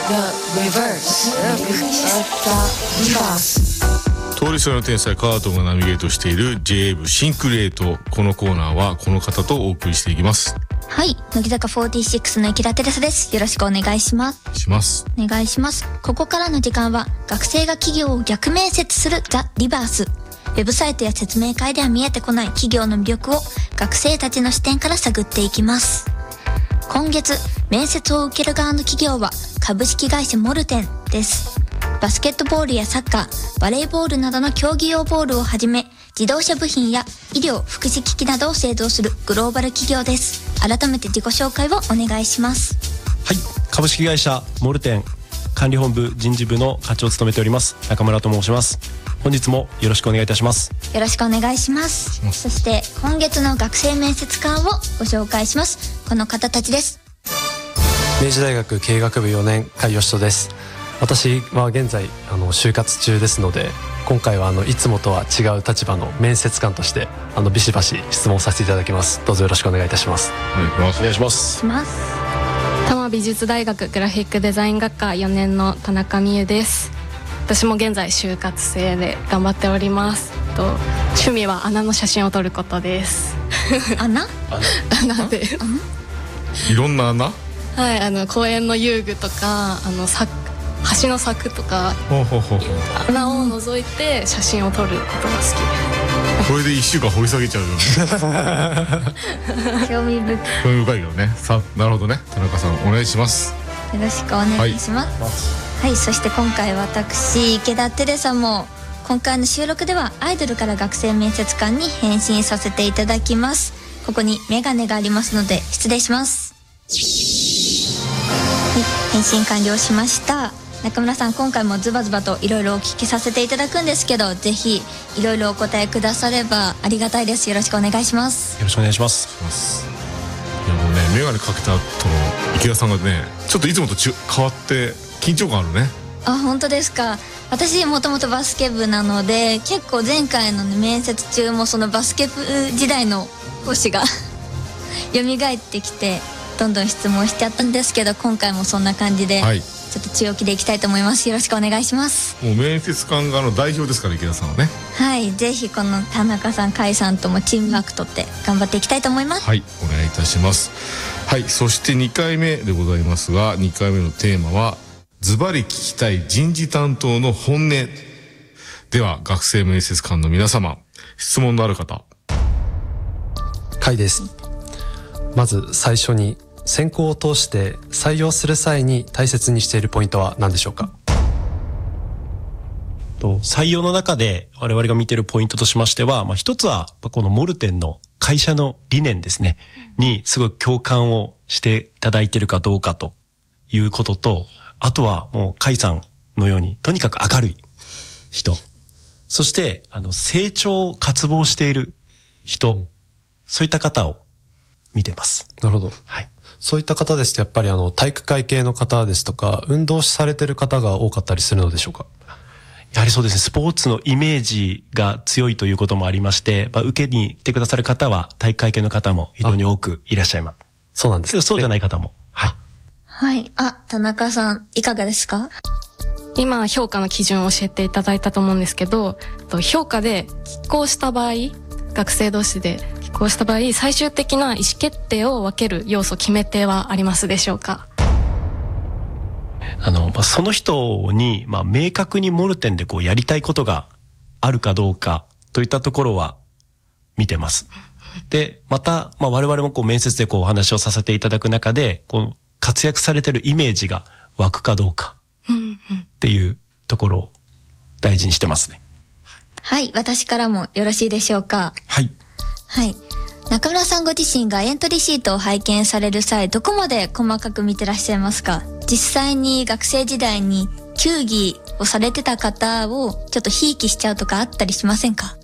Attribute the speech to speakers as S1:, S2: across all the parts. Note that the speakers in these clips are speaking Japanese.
S1: 通りすがりの天才カートがナビゲートしている J-WAVE シンクレート。このコーナーはこの方とお送りしていきます。
S2: はい、乃木坂46の池田テレサです。よろしくお願いします。お願いします。ここからの時間は学生が企業を逆面接するザ・リバース。ウェブサイトや説明会では見えてこない企業の魅力を学生たちの視点から探っていきます。今月面接を受ける側の企業は株式会社モルテンです。バスケットボールやサッカー、バレーボールなどの競技用ボールをはじめ、自動車部品や医療・福祉機器などを製造するグローバル企業です。改めて自己紹介をお願いします。
S3: はい、株式会社モルテン管理本部人事部の課長を務めております中村と申します。本日もよろしくお願いいたします。
S2: よろしくお願いします。そして今月の学生面接官をご紹介します。この方たちです。
S4: 明治大学経営学部4年甲斐義人です。私は現在就活中ですので、今回はいつもとは違う立場の面接官としてビシバシ質問させていただきます。どうぞよろしくお願いいたします。
S3: お願いします。
S5: 多摩美術大学グラフィックデザイン学科4年の田中美優です。私も現在就活生で頑張っております。趣味は穴の写真を撮ることです。
S2: 穴
S5: で
S1: いろんな穴、
S5: はい、公園の遊具とか橋の柵とか穴を覗いて写真を撮ることが好きです。
S1: これで1週間掘り下げちゃうよね。
S2: 興味深
S1: いよね。なるほどね。田中さんお願いします。
S2: よろしくお願いします。はい、そして今回私池田テレサも今回の収録ではアイドルから学生面接官に変身させていただきます。ここにメガネがありますので失礼します。はい、変身完了しました。中村さん、今回もズバズバといろいろお聞きさせていただくんですけど、ぜひいろいろお答えくださればありがたいです。よろしくお願いします。
S3: よろしくお願いします。
S1: いやもうね、メガネかけた後の池田さんがね、ちょっといつもと変わって緊張感あるね。
S2: あ、本当ですか。私もともとバスケ部なので、結構前回の、面接中もそのバスケ部時代の星が蘇ってきてどんどん質問しちゃったんですけど、今回もそんな感じで、ちょっと強気でいきたいと思います。よろしくお願いします。
S1: もう面接官側の代表ですから、池田さんはね。
S2: はい、ぜひこの田中さん、甲斐さんともチームワークとって頑張っていきたいと思います。
S1: はい、お願いいたします。はい、そして2回目でございますが、2回目のテーマはズバリ聞きたい人事担当の本音。では学生面接官の皆様、質問のある方。
S4: 甲斐です。まず最初に選考を通して採用する際に大切にしているポイントは何でしょうか？
S3: 採用の中で我々が見ているポイントとしましては、一つはこのモルテンの会社の理念ですね、にすごく共感をしていただいているかどうかということと、あとはもう甲斐さんのようにとにかく明るい人、そして成長を渇望している人、そういった方を見てます。
S4: なるほど。
S3: はい。
S4: そういった方ですとやっぱり体育会系の方ですとか運動されてる方が多かったりするのでしょうか？
S3: やはりそうですね、スポーツのイメージが強いということもありまして、受けに来てくださる方は体育会系の方も非常に多くいらっしゃいます。
S4: そうなんですね。
S3: そうじゃない方も。はい。
S2: はい。田中さんいかがですか？
S5: 今評価の基準を教えていただいたと思うんですけど、評価で拮抗した場合、学生同士で拮抗した場合、最終的な意思決定を分ける要素、決め手はありますでしょうか？
S3: その人に、明確にモルテンでやりたいことがあるかどうかといったところは見てます。で、また、我々も面接でお話をさせていただく中で、活躍されてるイメージが湧くかどうかっていうところを大事にしてますね。
S2: はい、私からもよろしいでしょうか？
S3: はい。
S2: はい。中村さんご自身がエントリーシートを拝見される際、どこまで細かく見てらっしゃいますか？実際に学生時代に球技をされてた方をちょっとひいきしちゃうとかあったりしませんか？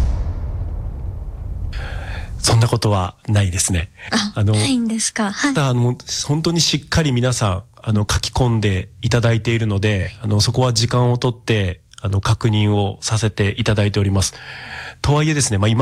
S3: そんなことはないですね。
S2: ないんですか？はい。
S3: ただ本当にしっかり皆さん書き込んでいただいているので、そこは時間をとって確認をさせていただいております。とはいえですね、今